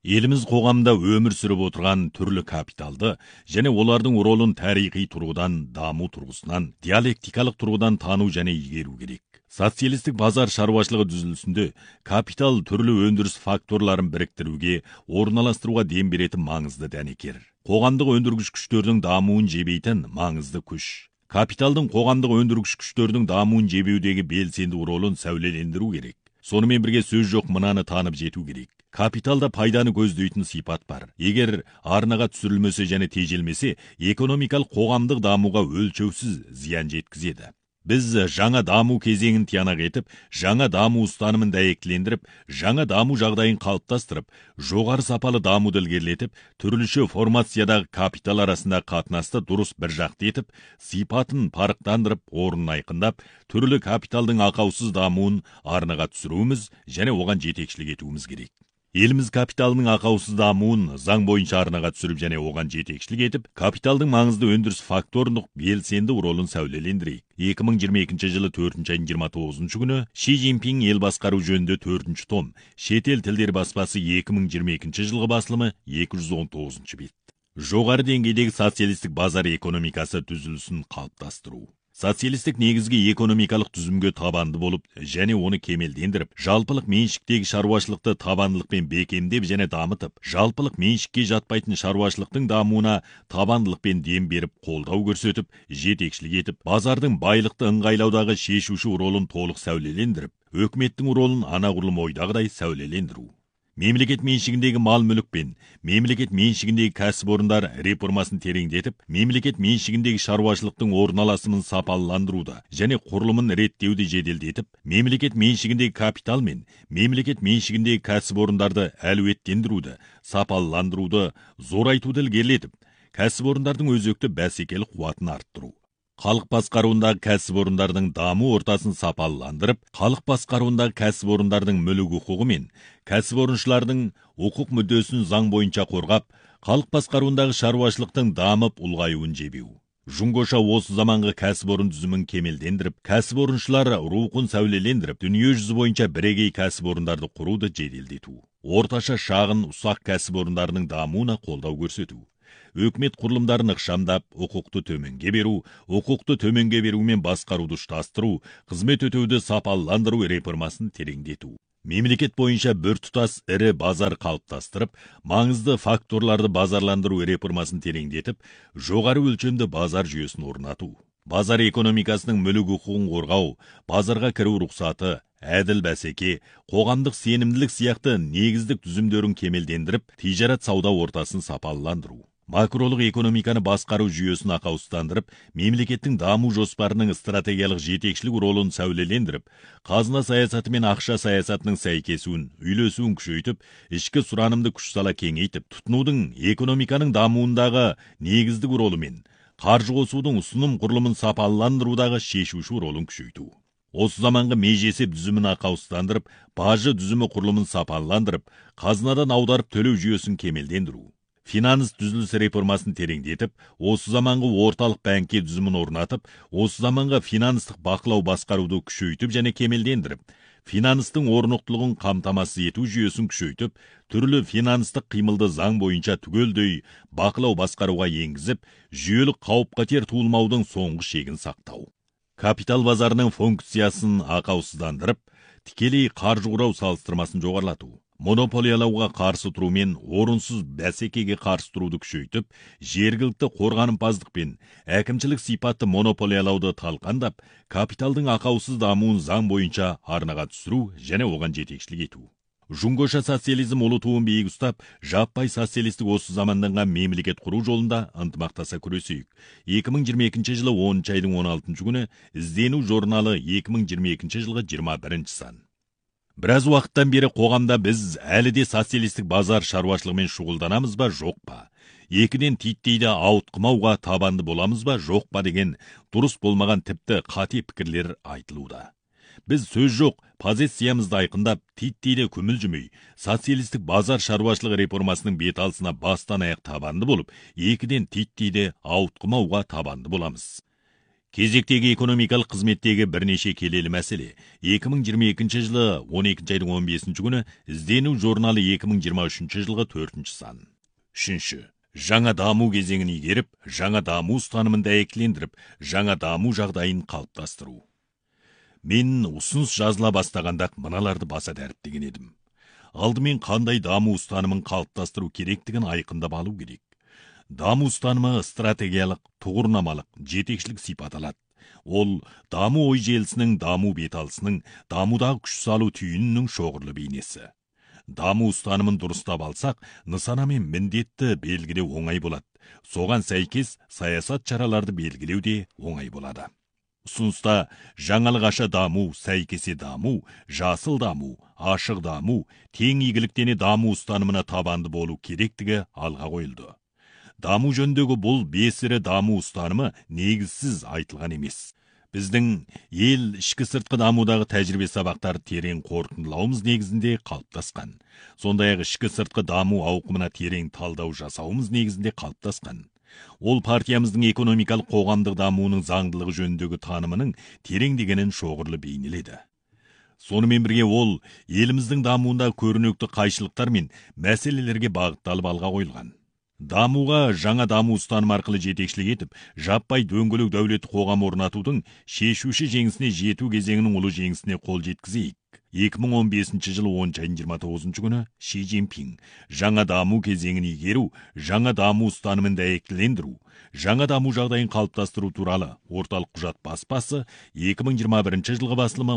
Еліміз қоғамда өмір сүріп отырған түрлі капиталды және олардың ролын тарихи тұрғыдан, даму тұрғысынан, диалектикалық тұрғыдан тану және игеру керек. Социалистік базар шаруашылығы түзілісінде капитал түрлі өндіріс факторларын біріктіруге, орналастыруға дем беретін маңызды дәнекер. Қоғамдық өндіргіш күштердің дамуын жебейтін маңызды күш. Капиталдың қоғамдық өндіргіш күштердің дамуын жебеудегі белсенді ролын сәулелендіру керек. Сонымен бірге сөз жоқ мынаны танып жету керек. Капиталда пайданы көздейтін сипат бар. Егер арнаға түсірілмесе және тежелмесе, экономикалық қоғамдық дамуға өлшеусіз зиян жеткізеді. Біз жаңа даму кезеңін тиянақ етіп, жаңа даму ұстанымын дәйектілендіріп, жаңа даму жағдайын қалыптастырып, жоғары сапалы дамуды ілгерілетіп, түрліше формациядағы капитал арасында қатынасты дұрыс бір жақты етіп, сипатын парықтандырып, орнын айқындап, түрлі капиталдың ақаусыз дамуын арнаға түсіруіміз және оған жетекшілік етуіміз керек. Еліміз капиталының ақаусыз дамуын заң бойынша арнаға түсіріп және оған жетекшілік етіп, капиталдың маңызды өндіріс факторлық белсенді ролын сәулелендірейік. 2022 жылы 4 айдың 29 күні Ши Цзиньпин ел басқару жөнінде 4 том, шетел тілдер баспасы 2022 жылғы басылымы 219 бет. Жоғары деңгейдегі социалистік базар экономикасы түзілісін қалыптастыру. Социалистік негізгі экономикалық түзімге табанды болып, және оны кемелдендіріп, жалпылық меншіктегі шаруашылықты табандылықпен бекемдеп және дамытып, жалпылық меншікке жатпайтын шаруашылықтың дамуына табандылықпен дем беріп, қолдау көрсетіп, жетекшілік етіп, базардың байлықты ыңғайлаудағы шешуші ролын толық сәулелендіріп, өкіметтің ролын анағұрлым ойдағыдай сәулелендіру. Мемлекет меншігіндегі мал мүлік пен мемлекет меншігіндегі кәсіпорындар реформасын тереңдетіп, мемлекет меншігіндегі шаруашылықтың орналасымын сапалыландыруды және құрылымын реттеуді жеделдетіп, мемлекет меншігіндегі капитал мен мемлекет меншігіндегі кәсіпорындарды әлеуеттендіруді, сапалыландыруды, зорайтуды ілгерілетіп, кәсіпорындардың өзекті бәсекелік қуатын арттыру. Халық басқаруындағы кәсіпорындардың даму ортасын сапалыландырып, халық басқаруындағы кәсіпорындардың мүлік құқығы мен кәсіпорыншылардың құқық мүддесін заң бойынша қорғап, халық басқаруындағы шаруашылықтың дамып ұлғаюын жебеу. Жұңғоша осы заманғы кәсіпорын түзімін кемелдендіріп, кәсіпорыншылар рухын сәулелендіріп, дүние жүзі бойынша бірегей кәсіпорындарды құруды жеделдету. Орташа шағын ұсақ кәсіпорындарының дамуына қолдау көрсету. Өкімет құрылымдарын ықшамдап, құқықты төменге беру мен басқаруды ұштастыру, қызмет өтеуді сапалыландыру реформасын тереңдету. Мемлекет бойынша біртұтас ірі базар қалыптастырып, маңызды факторларды базарландыру реформасын тереңдетіп, жоғары өлшемді базар жүйесін орнату. Базар экономикасының мүлік құқығын қорғау, базарға кіру рұқсаты, әділ бәсеке, қоғамдық сенімділік сияқты негіздік түзімдерін кемелдендіріп, тижарат сауда ортасын сапалыландыру. Макролық экономиканы басқару жүйесін ақаусыздандырып, мемлекеттің даму жоспарының стратегиялық жетекшілік ролын сәулелендіріп, қазына саясаты мен ақша саясатының сәйкесуін, үйлесуін күшейтіп, ішкі сұранымды күш сала кеңейтіп, тұтынудың экономиканың дамуындағы негіздік ролы мен қаржы қосудың ұсыным құрылымын сапалыландырудағы шешуші ролын күшейту. Осы заманғы межесеп түзімін ақаусыздандырып, бажы түзімі құрылымын сапалыландырып, қазынадан аударып төлеу жүйесін кемелдендіру. Финанс түзіліс реформасын тереңдетіп, осы заманғы орталық бәңке түзімін орнатып, осы заманғы финанстық бақылау басқаруды күшейтіп және кемелдендіріп, финанстың орнықтылығын қамтамасыз ету жүйесін күшейтіп, түрлі финанстық қимылды заң бойынша түгелдей бақылау басқаруға енгізіп, жүйелік қауіп-қатер туылмаудың соңғы шегін сақтау. Капитал базарының функциясын ақаусыздандырып, тікелей қаржы құрау салыстырмасын жоғарлату. Монополиялауға қарсы тұру мен орынсыз бәсекеге қарсы тұруды күшейтіп, жергілікті қорғанымпаздық пен әкімшілік сипатты монополиялауды талқандап, капиталдың ақаусыз дамуын заң бойынша арнаға түсіру және оған жетекшілік ету. Жұңғоша социализм ұлы туын биік ұстап, жаппай социалистік осы заманданған мемлекет құру жолында ынтымақтаса күресейік. 2022 жылы 10 айдың 16 күні іздену журналы 2022 жылғы 21 сан. Біраз уақыттан бері қоғамда біз әлі де социалистік базар шаруашылығымен шұғылданамыз ба, жоқ па? Екіден титтейді ауытқымауға табанды боламыз ба, жоқ па деген дұрыс болмаған тіпті қате пікірлер айтылуда. Біз сөз жоқ, позициямызды айқындап, титтейді күмілжімей, социалистік базар шаруашылығы реформасының бет алысына бастан аяқ табанды болып, екіден титтейді ауытқымауға табанды боламыз. Кезектегі экономикалық қызметтегі бірнеше келелі мәселе. 2022 жылы 12 айдың 15 күні іздену журналы 2023 жылғы 4 сан. Үшінші. Жаңа даму кезеңін игеріп, жаңа даму ұстанымын дәйектілендіріп, жаңа даму жағдайын қалыптастыру. Мен ұсыныс жазыла бастағанда мыналарды баса дәріптеген едім. Алдымен қандай даму ұстанымын қалыптастыру керектігін айқындап алу керек. Даму ұстанымы стратегиялық, тұғырнамалық, жетекшілік сипат алады. Ол даму ой желісінің, даму беталысының, дамудағы күш салу түйінінің шоғырлы бейнесі. Даму ұстанымын дұрыстап алсақ, нысана мен міндетті белгілеу оңай болады. Соған сәйкес саясат шараларды белгілеу де оңай болады. Ұсыныста жаңалық аша даму, сәйкесе даму, жасыл даму, ашық даму, тең игіліктене даму ұстанымына табанды болу керектігі алға қойылды. Даму жөніндегі бұл 5 ірі даму ұстанымы негізсіз айтылған емес. Біздің ел ішкі сыртқы дамудағы тәжірибе сабақтары терең қорытындылауымыз негізінде қалыптасқан. Сондай-ақ ішкі сыртқы даму ауқымына терең талдау жасауымыз негізінде қалыптасқан. Ол партиямыздың экономикалық қоғамдық дамуының заңдылығы жөніндегі танымының тереңдегенін шоғырлы бейнеледі. Сонымен бірге ол еліміздің дамуында көрнекті қайшылықтар мен мәселелерге бағытталып алға қойылған. Дамуға жаңа даму ұстанымы арқылы жетекшілік етіп, жаппай дөңгелек дәулетті қоғам орнатудың шешуші жеңісіне жету кезеңінің ұлы жеңісіне қол жеткізейік. 2015 жылы 10 айдың 29 күні Ши Цзиньпин жаңа даму кезеңін игеру, жаңа даму ұстанымын дәйектілендіру, жаңа даму жағдайын қалыптастыру туралы орталық құжат баспасы 2021 жылғы басылымы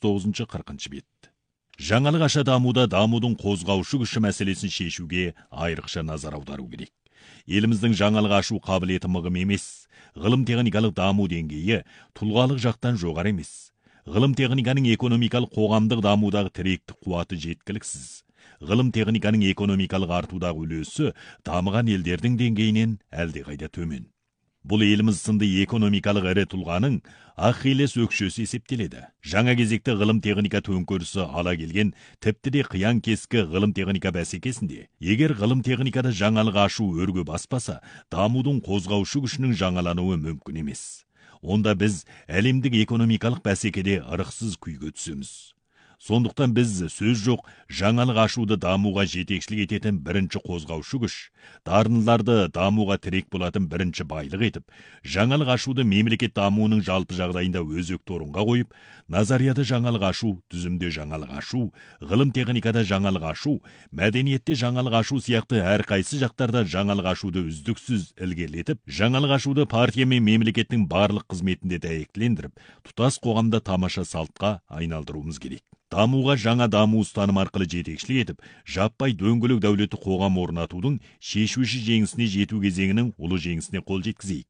39-40 бет. Жаңалық аша дамуда дамудың қозғаушы күші мәселесін шешуге айрықша назар аудару керек. Еліміздің жаңалық ашу қабілеті мығым емес. Ғылым-техникалық даму деңгейі тұлғалық жақтан жоғары емес. Ғылым-техниканың экономикалық қоғамдық дамудағы тіректік қуаты жеткіліксіз. Ғылым-техниканың экономикалық артудағы үлесі дамыған елдердің деңгейінен әлдеқайда төмен. Бұл еліміз сынды экономикалық ірі тұлғаның Ахиллес өкшесі есептеледі. Жаңа кезекті ғылым-техника төңкерісі ала келген, тіпті де қиян-кескі ғылым-техника бәсекесінде, егер ғылым-техникада жаңалық ашу өрге баспаса, дамудың қозғаушы күшінің жаңалануы мүмкін емес. Онда біз әлемдік экономикалық бәсекеде ырықсыз күйге түсеміз. Сондықтан біз сөз жоқ жаңалық ашуды дамуға жетекшілік ететін бірінші қозғаушы күш, дарындыларды дамуға тірек болатын бірінші байлық етіп, жаңалық ашуды мемлекет дамуының жалпы жағдайында өзекті орынға қойып, назарияда жаңалық ашу, түзімде жаңалық ашу, ғылым-техникада жаңалық ашу, мәдениетте жаңалық ашу сияқты әрқайсы жақтарда жаңалық ашуды үздіксіз ілгерілетіп, жаңалық ашуды партия мен мемлекеттің барлық қызметінде дәйектілендіріп, тұтас қоғамда тамаша салтқа айналдыруымыз керек. Дамуға жаңа даму ұстанымы арқылы жетекшілік етіп, жаппай дөңгелек дәулетті қоғам орнатудың шешуші жеңісіне жету кезеңінің ұлы жеңісіне қол жеткізейік.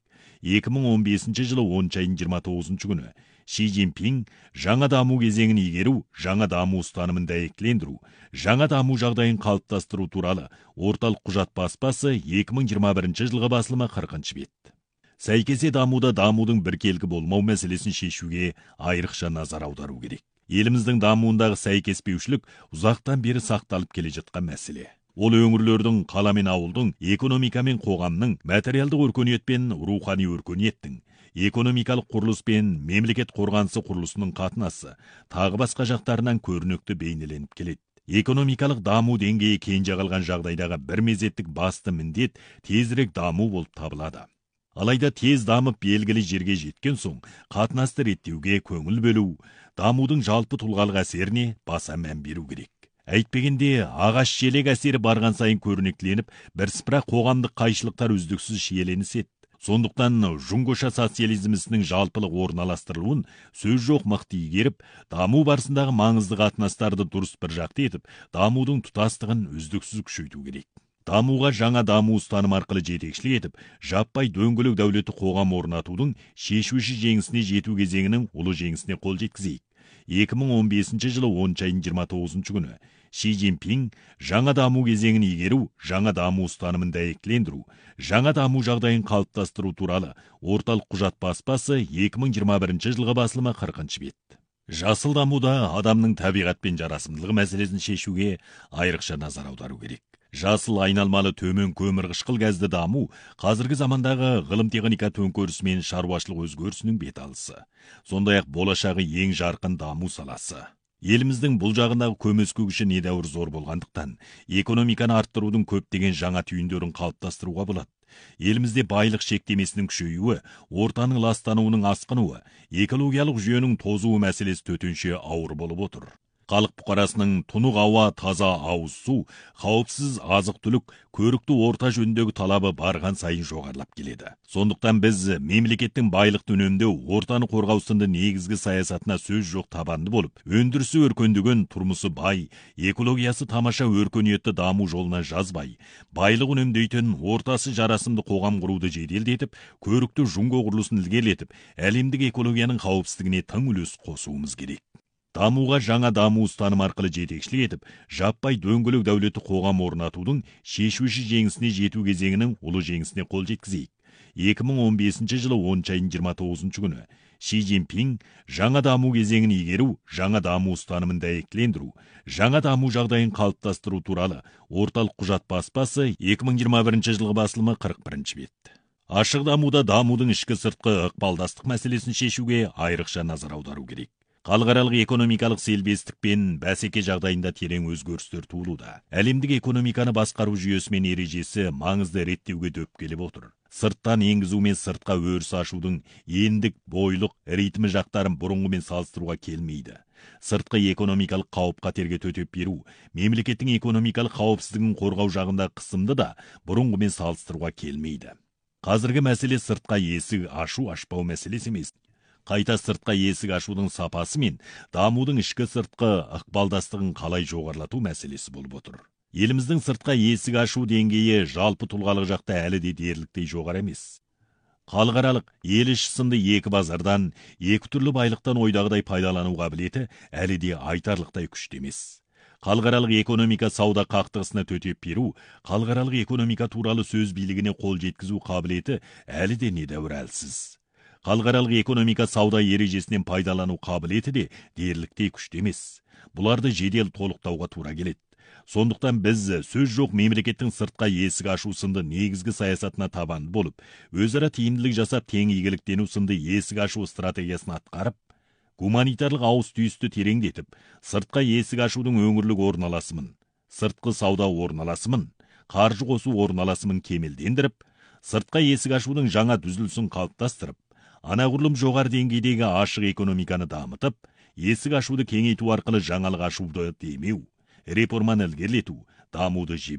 2015 жылы 10 айдың 29 күні Ши Цзиньпин жаңа даму кезеңін игеру, жаңа даму ұстанымын дәйектілендіру, жаңа даму жағдайын қалыптастыру туралы орталық құжат баспасы 2021 жылғы басылымы 40 бет. Сәйкесе дамуда дамудың біркелкі болмау мәселесін шешуге айрықша назар аудару керек. Еліміздің дамуындағы сәйкеспеушілік ұзақтан бері сақталып келе жатқан мәселе. Ол өңірлердің, қала мен ауылдың, экономика мен қоғамның, материалдық өркениет пен рухани өркениеттің, экономикалық құрылыс пен мемлекет қорғанысы құрылысының қатынасы, тағы басқа жақтарынан көрнекті бейнеленіп келеді. Экономикалық даму деңгейі кенже қалған жағдайдағы бір мезеттік басты міндет тезірек даму болып табылады. Алайда тез дамып белгілі жерге жеткен соң, қатынасты реттеуге көңіл бөлу, дамудың жалпы тұлғалық әсеріне баса мән беру керек. Әйтпегенде ағаш желек әсері барған сайын көрнектіленіп, бірсыпыра қоғамдық қайшылықтар үздіксіз шиеленіседі. Сондықтан жұңғыша социализмісінің жалпылық орналастырылуын сөз жоқ мықты игеріп, даму барысындағы маңызды қатынастарды дұрыс бір жақты етіп, дамудың тұтастығын үздіксіз күшейту керек. Дамуға жаңа даму ұстанымы арқылы жетекшілік етіп, жаппай дөңгелек дәулетті қоғам орнатудың шешуші жеңісіне жету кезеңінің ұлы жеңісіне қол жеткізейік. 2015 жылы 10 айдың 29 күні Ши Цзиньпин жаңа даму кезеңін игеру, жаңа даму ұстанымын дәйектілендіру, жаңа даму жағдайын қалыптастыру туралы орталық құжат баспасы 2021 жылғы басылымы 40 бет. Жасыл дамуда адамның табиғатпен жарасымдылығы мәселесін шешуге айрықша назар аудару керек. Жасыл айналмалы төмен көмірқышқыл газды даму қазіргі замандағы ғылым техника төңкерісі мен шаруашылық өзгерісінің беталысы. Сондай-ақ болашағы ең жарқын даму саласы. Еліміздің бұл жағындағы көмескі күші недәуір зор болғандықтан, экономиканы арттырудың көптеген жаңа түйіндерін қалыптастыруға болады. Елімізде байлық шектемесінің күшеюі, ортаның ластануының асқынуы, экологиялық жүйенің тозуы мәселесі төтенше ауыр болып отыр. Халық бұқарасының тұнық ауа, таза ауыз су, қауіпсіз азық-түлік, көрікті орта жөніндегі талабы барған сайын жоғарылап келеді. Сондықтан біз мемлекеттің байлықты үнемдеу, ортаны қорғау сынды негізгі саясатына сөз жоқ табанды болып, өндірісі өркендеген, тұрмысы бай, экологиясы тамаша өркениетті даму жолына жазбай, байлық үнемдейтін, ортасы жарасымды қоғам құруды жеделдетіп, көрікті жұңго құрылысын ілгерілетіп, әлемдік экологияның қауіпсіздігіне тың үлес қосуымыз керек. Дамуға жаңа даму ұстаным арқылы жетекшілік етіп, жаппай дөңгелек дәулетті қоғам орнатудың шешуші жеңісіне жету кезеңінің ұлы жеңісіне қол жеткізейік. 2015 жылы 10 айының 29 күні Ши Цзиньпин жаңа даму кезеңін игеру, жаңа даму ұстанымын дәйектілендіру, жаңа даму жағдайын қалыптастыру туралы орталық құжат баспасы 2021 жылғы басылымы 41 бет. Ашық дамуда дамудың ішкі сыртқы ықпалдастық мәселесін шешуге айрықша назар аудару керек. Халықаралық экономикалық селбестік пен бәсеке жағдайында терең өзгерістер туылуда. Әлемдік экономиканы басқару жүйесі мен ережесі маңызды реттеуге дөп келіп отыр. Сырттан енгізу мен сыртқа өріс ашудың ендік, бойлық, ритмі жақтарын бұрынғымен салыстыруға келмейді. Сыртқы экономикалық қауіп-қатерге төтеп беру, мемлекеттің экономикалық қауіпсіздігін қорғау жағында қысымды да бұрынғымен салыстыруға келмейді. Қазіргі мәселе сыртқа есік ашу-ашпау мәселесі емес. Қайта сыртқа есік ашудың сапасы мен дамудың ішкі сыртқы ықпалдастығын қалай жоғарылату мәселесі болып отыр. Еліміздің сыртқа есік ашу деңгейі жалпы тұлғалық жақта әлі де дерліктей жоғары емес. Халықаралық ел іші сынды екі базардан, екі түрлі байлықтан ойдағыдай пайдалану қабілеті әлі де айтарлықтай күшті емес. Халықаралық экономика сауда қақтығысына төтеп беру, халықаралық экономика туралы сөз билігіне қол жеткізу қабілеті әлі де недәуір әлсіз. Халықаралық экономика сауда ережесінен пайдалану қабілеті де дерліктей күшті емес. Бұларды жедел толықтауға тура келеді. Сондықтан біз сөз жоқ мемлекеттің сыртқа есік ашу сынды негізгі саясатына табанды болып, өзара тиімділік жасап тең игіліктену сынды есік ашу стратегиясын атқарып, гуманитарлық ауыс түйісті тереңдетіп, сыртқа есік ашудың өңірлік орналасымын, сыртқы сауда орналасымын, қаржы қосу орналасымын кемелдендіріп, сыртқа есік ашудың жаңа түзілісін қалыптастырып, анағұрлым жоғары деңгейдегі ашық экономиканы дамытып, есік ашуды кеңейту арқылы жаңалық ашуды демеу, реформаны ілгерілету, дамуды